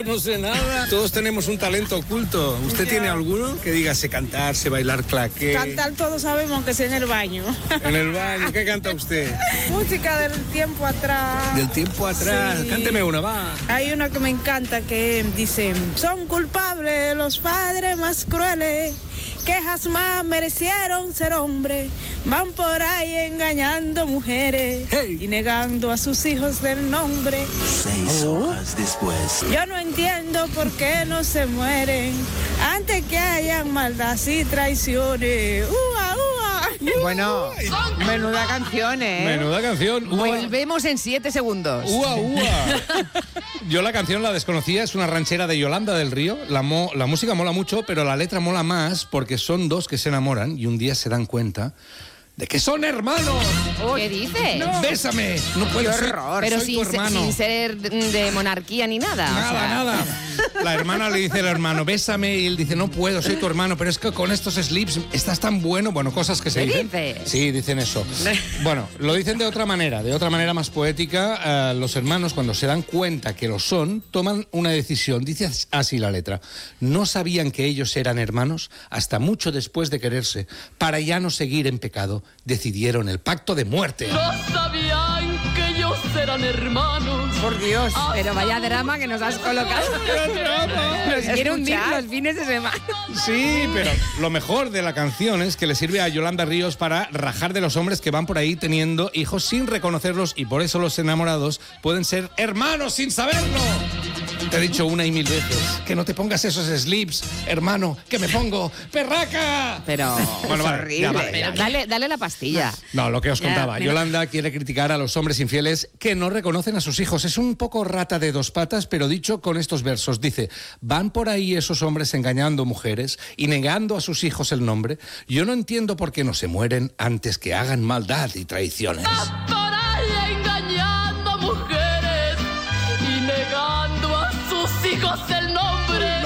no sé nada. Todos tenemos un talento oculto. ¿Usted tiene alguno? Que diga, sé cantar, sé bailar claqué. Cantar todos sabemos que es en el baño. En el baño. ¿Qué canta usted? Música del tiempo atrás. Del tiempo atrás. Sí. Cánteme una, va. Hay una que me encanta que dice: son culpables los padres más crueles que jamás merecieron ser hombres. Van por ahí engañando mujeres, hey, y negando a sus hijos del nombre. 6 horas después. Yo no entiendo por qué no se mueren antes que hayan maldad y traiciones. ¡Ua, ua! Bueno, menuda canción, ¿eh? Menuda canción. Volvemos en 7 segundos. ¡Ua, ua! Yo la canción la desconocía, es una ranchera de Yolanda del Río. La música mola mucho, pero la letra mola más porque son dos que se enamoran y un día se dan cuenta de que son hermanos. ¿Qué dices? No. Bésame. No puedo ser. Pero soy tu hermano. Sin ser de monarquía ni nada. Nada. La hermana le dice al hermano, bésame, y él dice, no puedo, soy tu hermano, pero es que con estos slips estás tan bueno. Bueno, cosas que se dicen. ¿Qué dices? Sí, dicen eso. Bueno, lo dicen de otra manera más poética. Los hermanos, cuando se dan cuenta que lo son, toman una decisión. Dice así la letra: no sabían que ellos eran hermanos hasta mucho después de quererse. Para ya no seguir en pecado, decidieron el pacto de muerte. No sabían que ellos eran hermanos. Por Dios, pero vaya drama que nos has colocado. Nos quiere hundir los fines de semana. Sí, pero lo mejor de la canción es que le sirve a Yolanda Ríos para rajar de los hombres que van por ahí teniendo hijos sin reconocerlos, y por eso los enamorados pueden ser hermanos sin saberlo. Te he dicho una y mil veces que no te pongas esos slips, hermano, que me pongo perraca. Pero bueno, es horrible. Dale la pastilla. No, lo que os contaba. Yolanda quiere criticar a los hombres infieles que no reconocen a sus hijos. Es un poco rata de dos patas, pero dicho con estos versos. Dice: van por ahí esos hombres engañando mujeres y negando a sus hijos el nombre. Yo no entiendo por qué no se mueren antes que hagan maldad y traiciones. Van por ahí engañando mujeres y negando a sus hijos el nombre.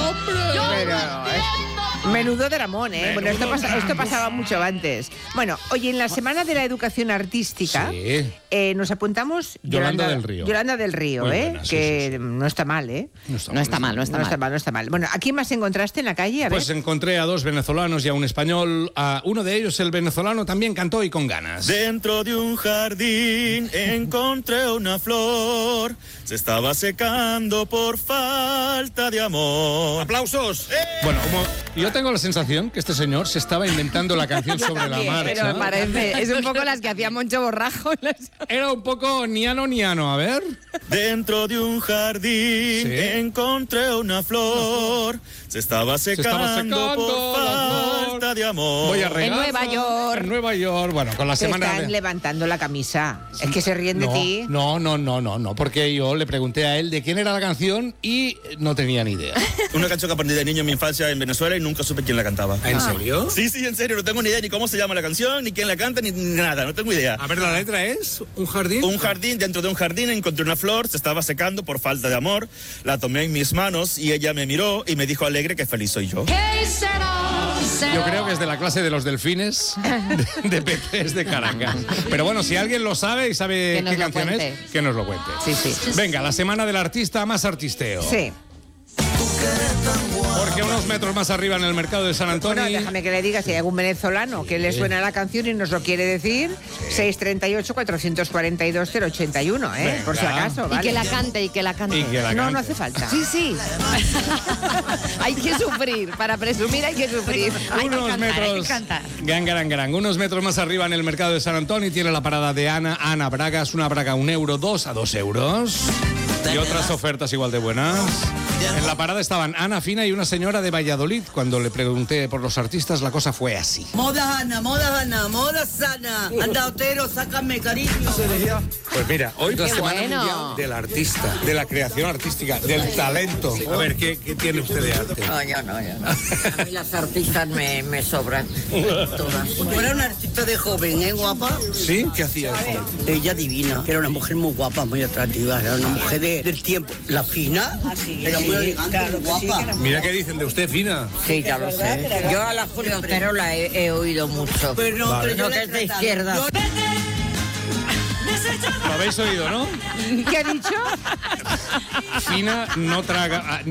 Menudo dramón, ¿eh? Bueno, esto pasaba mucho antes. Bueno, oye, en la Semana de la Educación Artística nos apuntamos Yolanda del Río. Yolanda del Río, buena, que sí. no está mal, ¿eh? No está mal. Bueno, ¿a quién más encontraste en la calle? Pues encontré a dos venezolanos y a un español. A uno de ellos, el venezolano, también cantó y con ganas. Dentro de un jardín encontré una flor, se estaba secando por falta de amor. ¡Aplausos! Bueno, como yo tengo la sensación que este señor se estaba inventando la canción sobre la marcha. Pero parece, es un poco las que hacía Moncho Borrajo. Era un poco niano, a ver. Dentro de un jardín encontré una flor, se estaba secando por falta de amor. Voy a regar. En Nueva York. Bueno, con la semana están levantando la camisa. Es que se ríen de ti. No, porque yo le pregunté a él de quién era la canción y no tenía ni idea. Una canción que aprendí de niño en mi infancia en Venezuela y nunca supe quién la cantaba. ¿En serio? Sí, en serio, no tengo ni idea ni cómo se llama la canción, ni quién la canta, ni nada, no tengo idea. A ver, la letra es ¿un jardín? Un jardín, dentro de un jardín encontré una flor, se estaba secando por falta de amor, la tomé en mis manos y ella me miró y me dijo alegre que feliz soy yo. Yo creo que es de la clase de los delfines de peces de Caracas. Pero bueno, si alguien lo sabe y sabe qué canción es, que nos lo cuente. Sí. Venga, la semana del artista más artisteo. Sí. Porque unos metros más arriba en el mercado de San Antonio... Bueno, déjame que le diga si hay algún venezolano que le suena la canción y nos lo quiere decir. 638-442-081, ¿eh? Por si acaso, ¿vale? Y que la cante. No hace falta. Sí. Hay que sufrir. Para presumir hay que sufrir. Hay que cantar. Gang. Unos metros más arriba en el mercado de San Antonio tiene la parada de Ana Bragas. Una braga €1, 2 a 2 euros. Y otras ofertas igual de buenas. En la parada estaban Ana Fina y una señora de Valladolid. Cuando le pregunté por los artistas, la cosa fue así. Moda Ana, moda sana. Anda, Otero, sácame, cariño. Pues mira, hoy es la Semana Mundial del Artista, de la creación artística, del talento. A ver, ¿qué tiene usted de arte? No, yo no. A mí las artistas me sobran. Todas. Tú eras una artista de joven, ¿eh, guapa? ¿Sí? ¿Qué hacía? Ella divina, era una mujer muy guapa, muy atractiva, era una mujer del tiempo. La Fina, era muy elegante, guapa. Mira qué dicen de usted, Fina. Sí, ya lo sé. Yo a la Julia Otero la he oído mucho. Pero no que es de izquierda. Lo habéis oído, ¿no? ¿Qué ha dicho? Fina no traga...